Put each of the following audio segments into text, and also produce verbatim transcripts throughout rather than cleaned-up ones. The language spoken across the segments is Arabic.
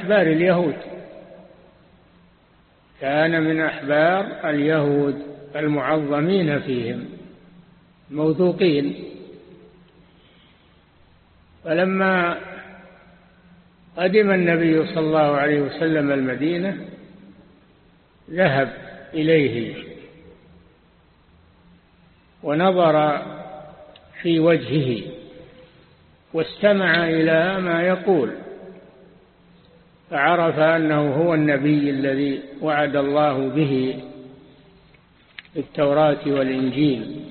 أحبار اليهود، كان من أحبار اليهود المعظمين فيهم موثوقين. فلما قدم النبي صلى الله عليه وسلم المدينة ذهب إليه ونظر في وجهه واستمع إلى ما يقول، فعرف أنه هو النبي الذي وعد الله به في التوراة والإنجيل.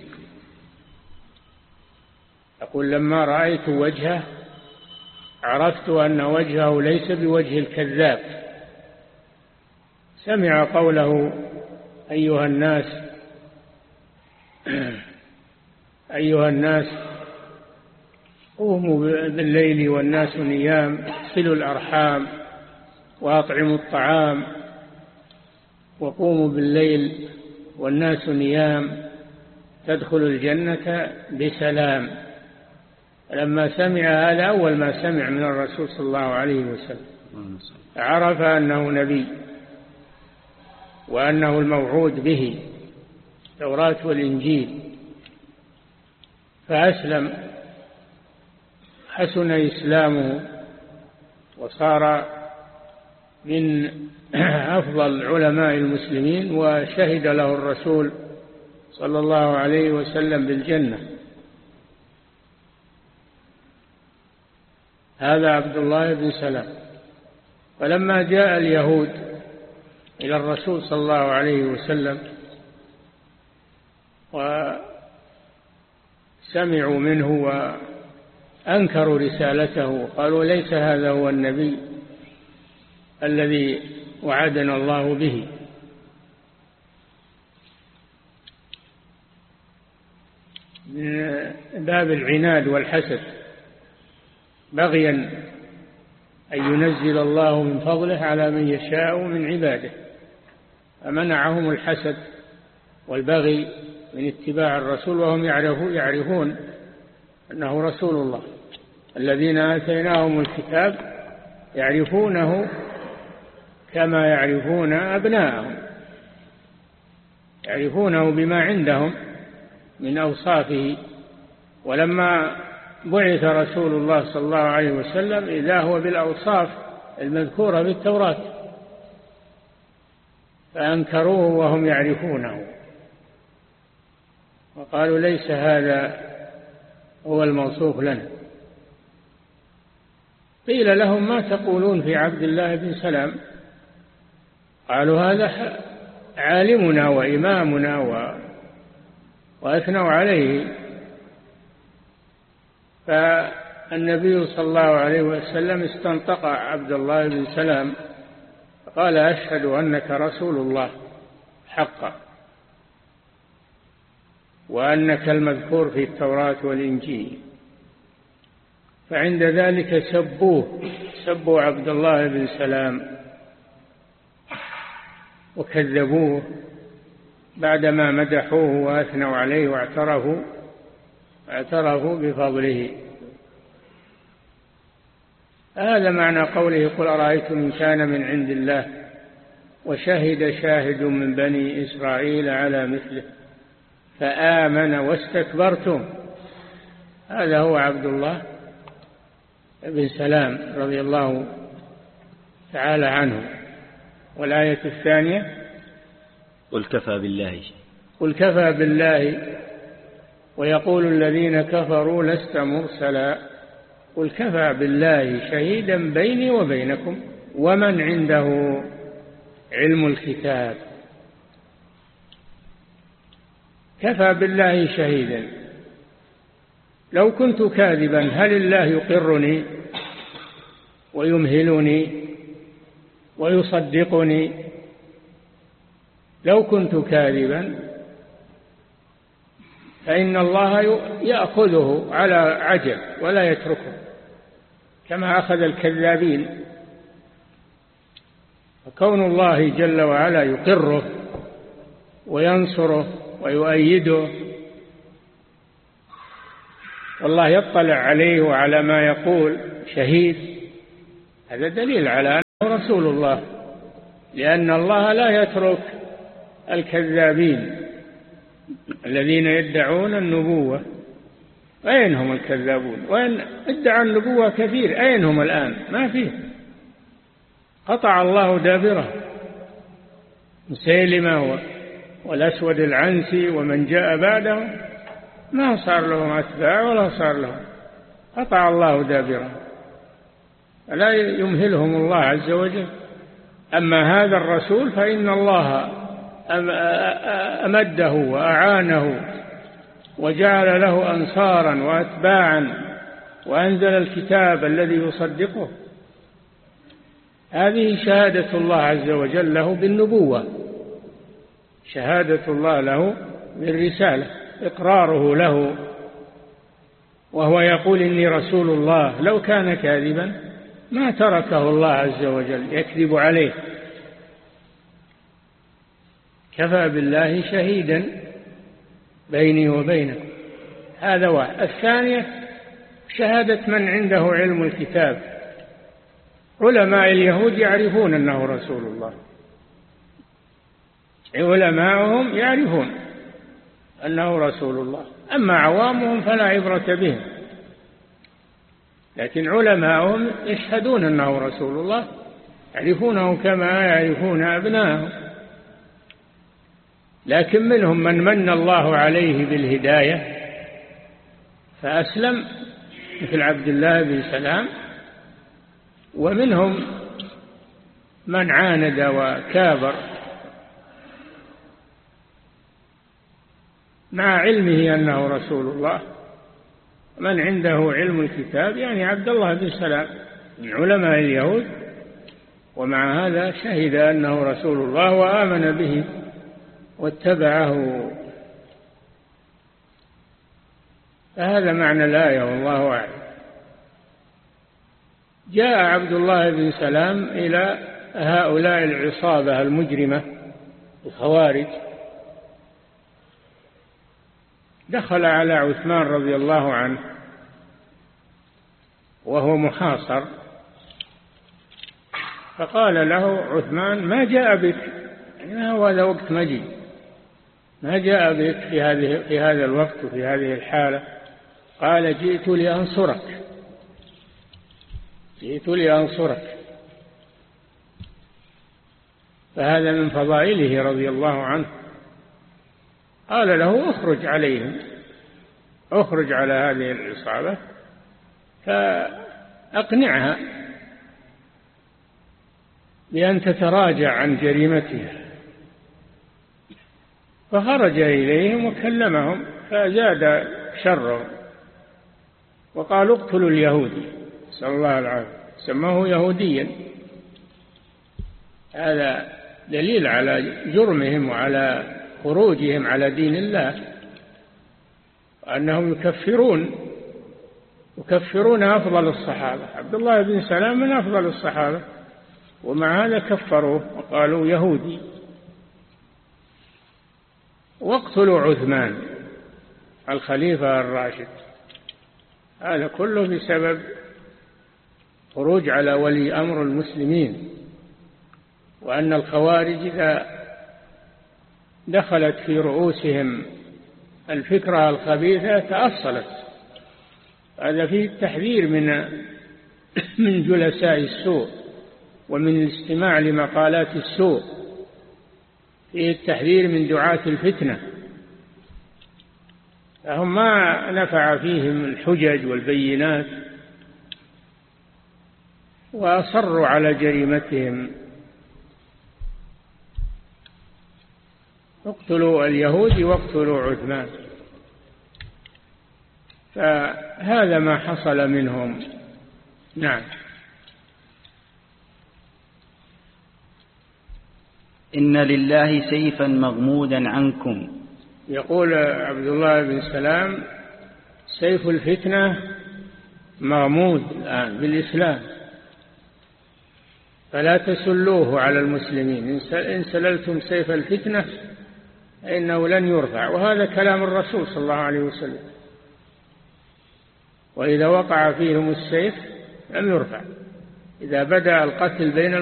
يقول لما رأيت وجهه عرفت أن وجهه ليس بوجه الكذاب. سمع قوله أيها الناس أيها الناس قوموا بالليل والناس نيام، صلوا الأرحام وأطعموا الطعام، وقوموا بالليل والناس نيام تدخلوا الجنة بسلام. لما سمع هذا أول ما سمع من الرسول صلى الله عليه وسلم عرف أنه نبي وأنه الموعود به التوراة والإنجيل، فأسلم، حسن إسلامه وصار من أفضل علماء المسلمين، وشهد له الرسول صلى الله عليه وسلم بالجنة. هذا عبد الله بن سلام. فلما جاء اليهود إلى الرسول صلى الله عليه وسلم وسمعوا منه وأنكروا رسالته، قالوا ليس هذا هو النبي الذي وعدنا الله به. من باب العناد والحسد، بغيا أن ينزل الله من فضله على من يشاء من عباده، فمنعهم الحسد والبغي من اتباع الرسول وهم يعرفون أنه رسول الله. الذين آتيناهم الكتاب يعرفونه كما يعرفون أبناءهم، يعرفونه بما عندهم من أوصافه. ولما بعث رسول الله صلى الله عليه وسلم إذا هو بالأوصاف المذكورة في التوراة، فأنكروه وهم يعرفونه وقالوا ليس هذا هو الموصوف لنا. قيل لهم ما تقولون في عبد الله بن سلام؟ قالوا هذا عالمنا وإمامنا و... وأثنوا عليه. فالنبي صلى الله عليه وسلم استنطق عبد الله بن سلام قال أشهد أنك رسول الله حقا، وأنك المذكور في التوراة والإنجيل. فعند ذلك سبوه سبوا عبد الله بن سلام وكذبوه بعدما مدحوه وأثنوا عليه واعترفوا اعترفوا بفضله. هذا معنى قوله قل أرأيتم إن كان من عند الله وشهد شاهد من بني إسرائيل على مثله فآمن واستكبرتم. هذا هو عبد الله بن سلام رضي الله تعالى عنه. والآية الثانية قل كفى بالله قل كفى بالله ويقول الذين كفروا لست مرسلا قل كفى بالله شهيدا بيني وبينكم ومن عنده علم الكتاب. كفى بالله شهيدا. لو كنت كاذبا هل الله يقرني ويمهلني ويصدقني؟ لو كنت كاذبا فإن الله يأخذه على عجل ولا يتركه كما أخذ الكذابين. فكون الله جل وعلا يقره وينصره ويؤيده، والله يطلع عليه وعلى ما يقول شهيد، هذا دليل على رسول الله، لأن الله لا يترك الكذابين الذين يدعون النبوة. أين هم الكذابون؟ وإن ادعى النبوة كثير، أين هم الآن؟ ما فيه. قطع الله دابره. مسيلمة والأسود العنسي ومن جاء بعده ما صار لهم أتباع ولا صار لهم، قطع الله دابره، لا يمهلهم الله عز وجل. أما هذا الرسول فإن الله أمده وأعانه وجعل له أنصارا وأتباعا وأنزل الكتاب الذي يصدقه. هذه شهادة الله عز وجل له بالنبوة، شهادة الله له بالرسالة، إقراره له، وهو يقول إني رسول الله. لو كان كاذبا ما تركه الله عز وجل يكذب عليه. كفى بالله شهيدا بيني وبينكم. هذا واحد. الثانية شهادة من عنده علم الكتاب. علماء اليهود يعرفون أنه رسول الله، علماءهم يعرفون أنه رسول الله، أما عوامهم فلا عبرة بهم، لكن علماءهم يشهدون أنه رسول الله، يعرفونه كما يعرفون أبنائهم. لكن منهم من من الله عليه بالهداية فأسلم مثل عبد الله بن سلام، ومنهم من عاند وكابر مع علمه أنه رسول الله. من عنده علم الكتاب يعني عبد الله بن سلام من علماء اليهود، ومع هذا شهد أنه رسول الله وآمن به واتبعه. فهذا معنى الآية والله أعلم. جاء عبد الله بن سلام إلى هؤلاء العصابة المجرمة الخوارج، دخل على عثمان رضي الله عنه وهو محاصر، فقال له عثمان: ما جاء بك؟ يعني هذا وقت مجيء، ما جاء بك في هذه في هذا الوقت وفي هذه الحالة؟ قال: جئت لأنصرك، جئت لأنصرك. فهذا من فضائله رضي الله عنه. قال له: اخرج عليهم، اخرج على هذه العصابة فأقنعها بأن تتراجع عن جريمتها. فخرج إليهم وكلمهم فزاد شرهم، وقالوا: اقتلوا اليهودي، نسأل الله العافية، سموه يهوديا. هذا دليل على جرمهم وعلى خروجهم على دين الله، وأنهم يكفرون يكفرون أفضل الصحابة. عبد الله بن سلام من أفضل الصحابة، ومع هذا كفروه وقالوا يهودي. واقتلوا عثمان الخليفة الراشد. هذا كله بسبب خروج على ولي أمر المسلمين، وأن الخوارج إذا دخلت في رؤوسهم الفكرة الخبيثة تأصلت. هذا فيه التحذير من من جلساء السوء ومن الاستماع لمقالات السوء، فيه التحذير من دعاة الفتنة. فهم ما نفع فيهم الحجج والبينات وأصروا على جريمتهم. اقتلوا اليهود واقتلوا عثمان. فهذا ما حصل منهم. نعم. إن لله سيفا مغمودا عنكم. يقول عبد الله بن سلام: سيف الفتنة مغمود الآن بالإسلام، فلا تسلوه على المسلمين. إن سللتم سيف الفتنة إنه لن يرفع. وهذا كلام الرسول صلى الله عليه وسلم: وإذا وقع فيهم السيف لم يرفع. إذا بدأ القتل بين